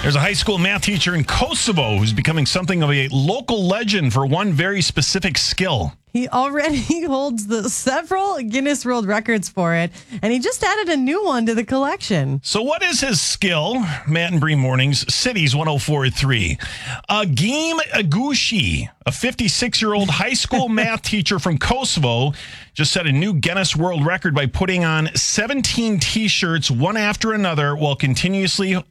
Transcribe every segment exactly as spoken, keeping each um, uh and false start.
There's a high school math teacher in Kosovo who's becoming something of a local legend for one very specific skill. He already holds the several Guinness World Records for it, and he just added a new one to the collection. So what is his skill? Matt and Bree Mornings, Cities one oh four point three. Agim Agushi, a fifty-six-year-old high school math teacher from Kosovo, just set a new Guinness World Record by putting on seventeen T-shirts, one after another, while continuously...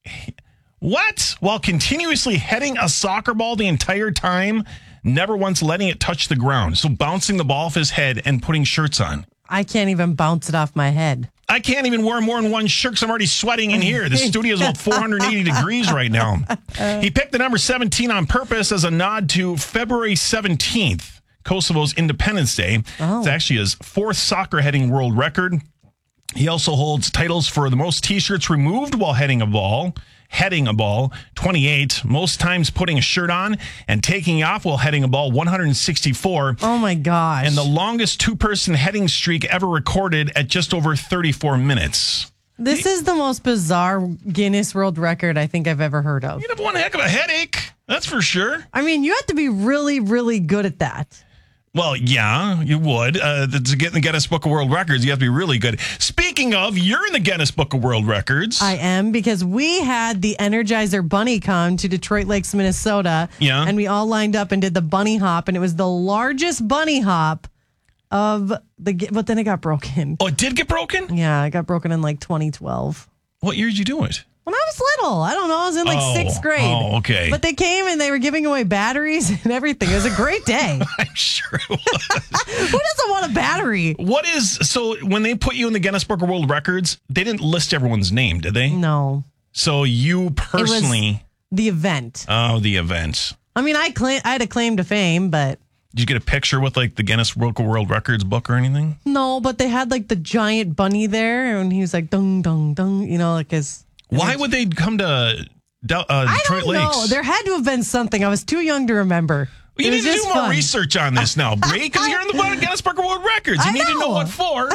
What? While continuously heading a soccer ball the entire time, never once letting it touch the ground. So bouncing the ball off his head and putting shirts on. I can't even bounce it off my head. I can't even wear more than one shirt because I'm already sweating in here. The studio is about four hundred eighty degrees right now. He picked the number seventeen on purpose as a nod to February seventeenth, Kosovo's Independence Day. Oh. It's actually his fourth soccer heading world record. He also holds titles for the most T-shirts removed while heading a ball. Heading a ball, twenty-eight. Most times putting a shirt on and taking off while heading a ball, one hundred sixty-four. Oh, my gosh. And the longest two-person heading streak ever recorded at just over thirty-four minutes. This is the most bizarre Guinness World Record I think I've ever heard of. You'd have one heck of a headache. That's for sure. I mean, you have to be really, really good at that. Well, yeah, you would. Uh, to get in the Guinness Book of World Records, you have to be really good. Speaking of, you're in the Guinness Book of World Records. I am, because we had the Energizer Bunny come to Detroit Lakes, Minnesota. Yeah. And we all lined up and did the bunny hop, and it was the largest bunny hop of the... But then it got broken. Oh, it did get broken? Yeah, it got broken in like twenty twelve. What year did you do it? When I was little. I don't know. I was in like Oh, sixth grade. oh, okay. But they came and they were giving away batteries and everything. It was a great day. I'm sure it was. Who doesn't want a battery? What is, so when they put you in the Guinness Book of World Records, they didn't list everyone's name, did they? No. So you personally... The event. Oh, the event. I mean, I claim, I had a claim to fame, but... Did you get a picture with like the Guinness Book of World Records book or anything? No, but they had like the giant bunny there, and he was like, dung, dung, dung, you know, like his... Why would they come to uh, Detroit I don't Lakes? know. There had to have been something. I was too young to remember. Well, you It need was to do just more fun. research on this now, Bree, because you're in the Guinness Book of World Records. You I need to know know. what for.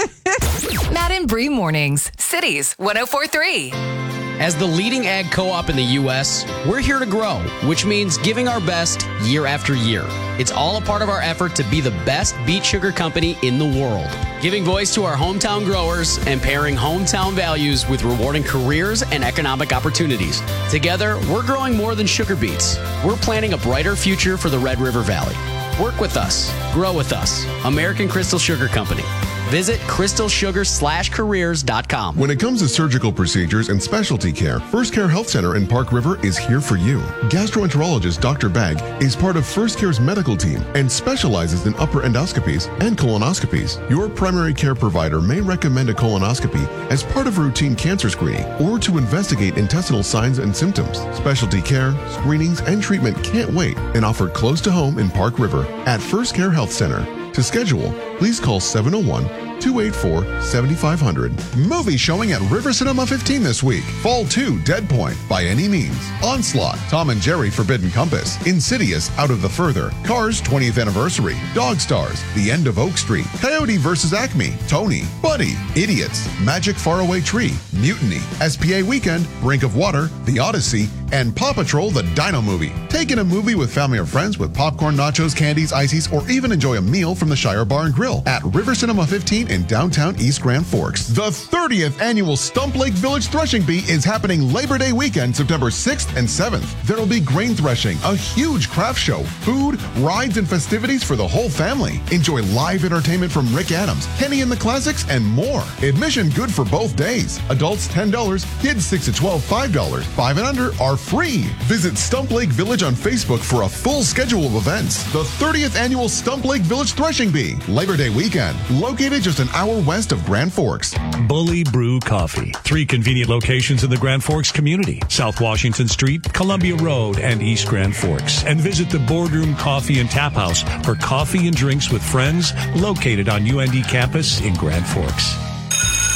Matt and Bree Mornings, Cities one oh four point three. As the leading ag co-op in the U S, we're here to grow, which means giving our best year after year. It's all a part of our effort to be the best beet sugar company in the world, giving voice to our hometown growers and pairing hometown values with rewarding careers and economic opportunities. Together, we're growing more than sugar beets. We're planning a brighter future for the Red River Valley. Work with us. Grow with us. American Crystal Sugar Company. Visit crystal sugar slash careers dot com. When it comes to surgical procedures and specialty care, First Care Health Center in Park River is here for you. Gastroenterologist Doctor Bagg is part of First Care's medical team and specializes in upper endoscopies and colonoscopies. Your primary care provider may recommend a colonoscopy as part of routine cancer screening or to investigate intestinal signs and symptoms. Specialty care, screenings, and treatment can't wait and offered close to home in Park River at First Care Health Center. To schedule, please call seven oh one, two eight four, seven five zero zero. Movie showing at River Cinema fifteen this week. Fall two, Dead Point, By Any Means. Onslaught, Tom and Jerry, Forbidden Compass. Insidious, Out of the Further. Cars, twentieth Anniversary. Dog Stars, The End of Oak Street. Coyote versus Acme. Tony. Buddy. Idiots. Magic Faraway Tree. Mutiny. S P A Weekend. Brink of Water. The Odyssey. And Paw Patrol, the Dino Movie. Take in a movie with family or friends with popcorn, nachos, candies, ices, or even enjoy a meal from the Shire Bar and Grill at River Cinema fifteen in downtown East Grand Forks. The thirtieth annual Stump Lake Village Threshing Bee is happening Labor Day weekend, September sixth and seventh. There will be grain threshing, a huge craft show, food, rides, and festivities for the whole family. Enjoy live entertainment from Rick Adams, Kenny and the Classics, and more. Admission good for both days. Adults ten dollars, kids six to twelve, five dollars. five and under are free. Visit Stump Lake Village on Facebook for a full schedule of events. The thirtieth annual Stump Lake Village Threshing Bee, Labor Day weekend, located just an hour west of Grand Forks. Bully Brew Coffee. Three convenient locations in the Grand Forks community. South Washington Street, Columbia Road, and East Grand Forks. And visit the Boardroom Coffee and Tap House for coffee and drinks with friends, located on U N D campus in Grand Forks.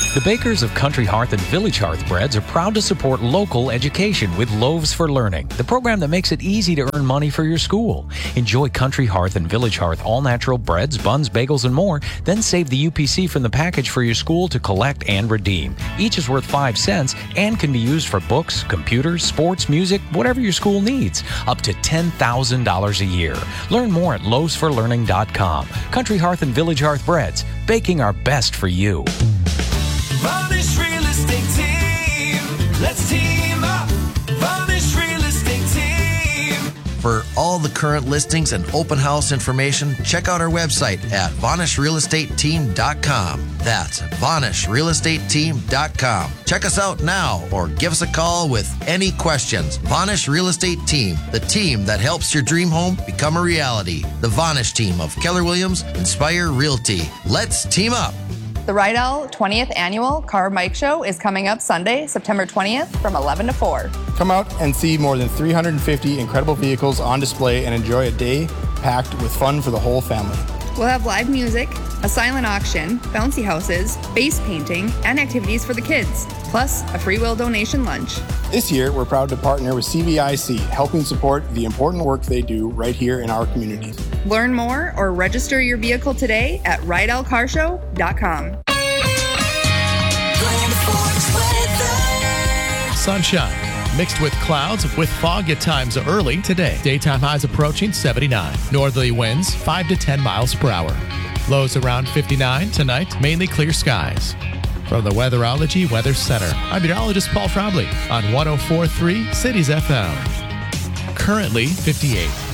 The bakers of Country Hearth and Village Hearth Breads are proud to support local education with Loaves for Learning, the program that makes it easy to earn money for your school. Enjoy Country Hearth and Village Hearth all-natural breads, buns, bagels, and more. Then save the U P C from the package for your school to collect and redeem. Each is worth five cents and can be used for books, computers, sports, music, whatever your school needs. Up to ten thousand dollars a year. Learn more at loaves for learning dot com. Country Hearth and Village Hearth Breads, baking our best for you. Varnish Real Estate Team. Let's team up. Varnish Real Estate Team. For all the current listings and open house information, check out our website at Varnish Real Estate Team dot com. That's Varnish Real Estate Team dot com. Check us out now or give us a call with any questions. Varnish Real Estate Team, the team that helps your dream home become a reality. The Varnish team of Keller Williams Inspire Realty. Let's team up. The Rydell twentieth Annual Car Bike Show is coming up Sunday, September twentieth from eleven to four. Come out and see more than three hundred fifty incredible vehicles on display and enjoy a day packed with fun for the whole family. We'll have live music, a silent auction, bouncy houses, face painting, and activities for the kids, plus a free will donation lunch. This year, we're proud to partner with C V I C, helping support the important work they do right here in our communities. Learn more or register your vehicle today at rydell car show dot com. Sunshine mixed with clouds with fog at times early today. Daytime highs approaching seventy-nine. Northerly winds five to ten miles per hour. Lows around fifty-nine tonight, mainly clear skies. From the Weatherology Weather Center, I'm meteorologist Paul Trombley on one oh four point three Cities F M. Currently fifty-eight.